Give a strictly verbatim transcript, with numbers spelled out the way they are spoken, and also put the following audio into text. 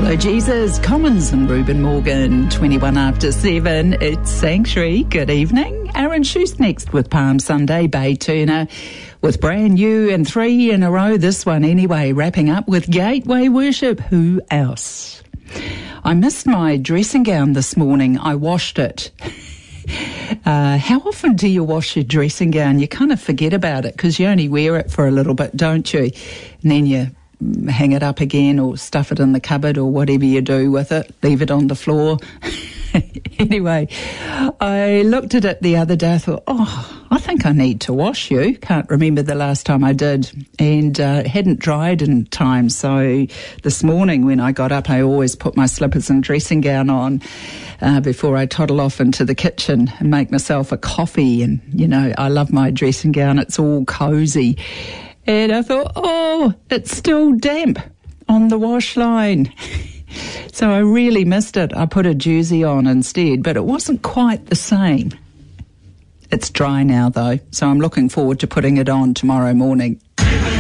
Hello, Jesus. Commons and Reuben Morgan, twenty-one after seven. It's Sanctuary. Good evening. Aaron Schuss next with Palm Sunday. Bay Turner with brand new and three in a row. This one anyway. Wrapping up with Gateway Worship. Who else? I missed my dressing gown this morning. I washed it. Uh, how often do you wash your dressing gown? You kind of forget about it because you only wear it for a little bit, don't you? And then you hang it up again or stuff it in the cupboard or whatever you do with it, leave it on the floor. Anyway, I looked at it the other day. I thought, oh, I think I need to wash you. Can't remember the last time I did, and uh, it hadn't dried in time. So this morning when I got up, I always put my slippers and dressing gown on uh, before I toddle off into the kitchen and make myself a coffee. And, you know, I love my dressing gown. It's all cosy. And I thought, oh, it's still damp on the wash line. So I really missed it. I put a jersey on instead, but it wasn't quite the same. It's dry now, though, so I'm looking forward to putting it on tomorrow morning.